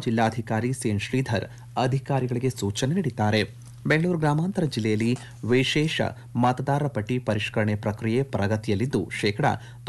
ಜಿಲ್ಲಾಧಿಕಾರಿ ಸಿಎನ್ ಶ್ರೀಧರ್ ಅಧಿಕಾರಿಗಳಿಗೆ ಸೂಚನೆ ನೀಡಿದ್ದಾರೆ. ಬೆಂಗಳೂರು ಗ್ರಾಮಾಂತರ ಜಿಲ್ಲೆಯಲ್ಲಿ ವಿಶೇಷ ಮತದಾರರ ಪಟ್ಟಿ ಪರಿಷ್ಕರಣೆ ಪ್ರಕ್ರಿಯೆ ಪ್ರಗತಿಯಲ್ಲಿದ್ದು ಶೇಕಡಾ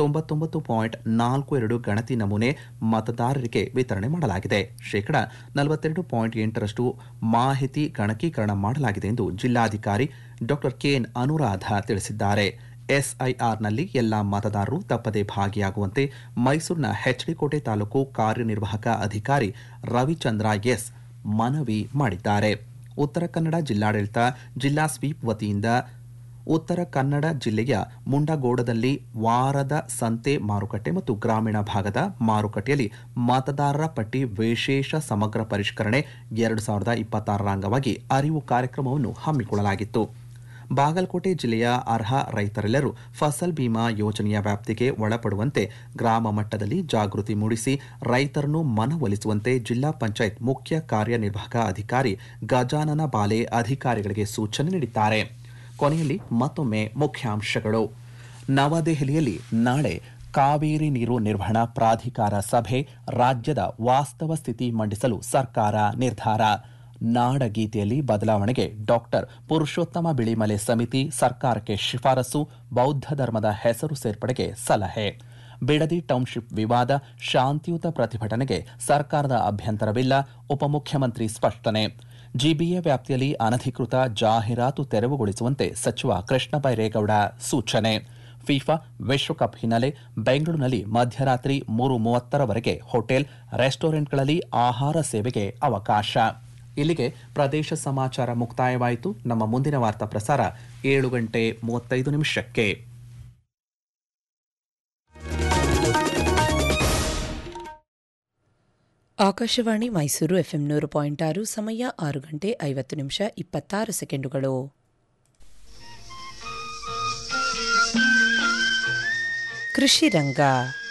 99.42 ಗಣತಿ ನಮೂನೆ ಮತದಾರರಿಗೆ ವಿತರಣೆ ಮಾಡಲಾಗಿದೆ. ಶೇಕಡಾ 42.8ರಷ್ಟು ಮಾಹಿತಿ ಗಣಕೀಕರಣ ಮಾಡಲಾಗಿದೆ ಎಂದು ಜಿಲ್ಲಾಧಿಕಾರಿ ಡಾ ಕೆಎನ್ ಅನುರಾಧ ತಿಳಿಸಿದ್ದಾರೆ. ಎಸ್ಐಆರ್ನಲ್ಲಿ ಎಲ್ಲಾ ಮತದಾರರು ತಪ್ಪದೇ ಭಾಗಿಯಾಗುವಂತೆ ಮೈಸೂರಿನ ಎಚ್ಡಿಕೋಟೆ ತಾಲೂಕು ಕಾರ್ಯನಿರ್ವಾಹಕ ಅಧಿಕಾರಿ ರವಿಚಂದ್ರ ಎಸ್ ಮನವಿ ಮಾಡಿದ್ದಾರೆ. ಉತ್ತರ ಕನ್ನಡ ಜಿಲ್ಲಾಡಳಿತ ಜಿಲ್ಲಾ ಸ್ವೀಪ್ ವತಿಯಿಂದ ಉತ್ತರ ಕನ್ನಡ ಜಿಲ್ಲೆಯ ಮುಂಡಗೋಡದಲ್ಲಿ ವಾರದ ಸಂತೆ ಮಾರುಕಟ್ಟೆ ಮತ್ತು ಗ್ರಾಮೀಣ ಭಾಗದ ಮಾರುಕಟ್ಟೆಯಲ್ಲಿ ಮತದಾರರ ಪಟ್ಟಿ ವಿಶೇಷ ಸಮಗ್ರ ಪರಿಷ್ಕರಣೆ 2026ರ ಅಂಗವಾಗಿ ಅರಿವು ಕಾರ್ಯಕ್ರಮವನ್ನು ಹಮ್ಮಿಕೊಳ್ಳಲಾಗಿತ್ತು. ಬಾಗಲಕೋಟೆ ಜಿಲ್ಲೆಯ ಅರ್ಹ ರೈತರೆಲ್ಲರೂ ಫಸಲ್ ಬಿಮಾ ಯೋಜನೆಯ ವ್ಯಾಪ್ತಿಗೆ ಒಳಪಡುವಂತೆ ಗ್ರಾಮ ಮಟ್ಟದಲ್ಲಿ ಜಾಗೃತಿ ಮೂಡಿಸಿ ರೈತರನ್ನು ಮನವೊಲಿಸುವಂತೆ ಜಿಲ್ಲಾ ಪಂಚಾಯತ್ ಮುಖ್ಯ ಕಾರ್ಯನಿರ್ವಾಹಕ ಅಧಿಕಾರಿ ಗಜಾನನ ಬಾಲೆ ಅಧಿಕಾರಿಗಳಿಗೆ ಸೂಚನೆ ನೀಡಿದ್ದಾರೆ. ಕೊನೆಯಲ್ಲಿ ಮತ್ತೊಮ್ಮೆ ಮುಖ್ಯಾಂಶಗಳು. ನವದೆಹಲಿಯಲ್ಲಿ ನಾಳೆ ಕಾವೇರಿ ನೀರು ನಿರ್ವಹಣಾ ಪ್ರಾಧಿಕಾರ ಸಭೆ, ರಾಜ್ಯದ ವಾಸ್ತವ ಸ್ಥಿತಿ ಮಂಡಿಸಲು ಸರ್ಕಾರ ನಿರ್ಧಾರ. ನಾಡಗೀತೆಯಲ್ಲಿ ಬದಲಾವಣೆಗೆ ಡಾಕ್ಟರ್ ಪುರುಷೋತ್ತಮ ಬಿಳಿಮಲೆ ಸಮಿತಿ ಸರ್ಕಾರಕ್ಕೆ ಶಿಫಾರಸು, ಬೌದ್ಧ ಧರ್ಮದ ಹೆಸರು ಸೇರ್ಪಡೆಗೆ ಸಲಹೆ. ಬಿಡದಿ ಟೌನ್ಶಿಪ್ ವಿವಾದ, ಶಾಂತಿಯುತ ಪ್ರತಿಭಟನೆಗೆ ಸರ್ಕಾರದ ಅಭ್ಯಂತರವಿಲ್ಲ, ಉಪಮುಖ್ಯಮಂತ್ರಿ ಸ್ಪಷ್ಟನೆ. ಜಿಬಿಎ ವ್ಯಾಪ್ತಿಯಲ್ಲಿ ಅನಧಿಕೃತ ಜಾಹೀರಾತು ತೆರವುಗೊಳಿಸುವಂತೆ ಸಚಿವ ಕೃಷ್ಣ ಬೈರೇಗೌಡ ಸೂಚನೆ. ಫಿಫಾ ವಿಶ್ವಕಪ್ ಹಿನ್ನೆಲೆ ಬೆಂಗಳೂರಿನಲ್ಲಿ ಮಧ್ಯರಾತ್ರಿ 3:30ರವರೆಗೆ ಹೋಟೆಲ್, ರೆಸ್ಟೋರೆಂಟ್ಗಳಲ್ಲಿ ಆಹಾರ ಸೇವೆಗೆ ಅವಕಾಶ. ಇಲ್ಲಿಗೆ ಪ್ರದೇಶ ಸಮಾಚಾರ ಮುಕ್ತಾಯವಾಯಿತು. ನಮ್ಮ ಮುಂದಿನ ವಾರ್ತಾ ಪ್ರಸಾರ 7:35. ಆಕಾಶವಾಣಿ ಮೈಸೂರು ಎಫ್ಎಂ 100.6. ಸಮಯ 6:50 ಕೃಷಿ ರಂಗ.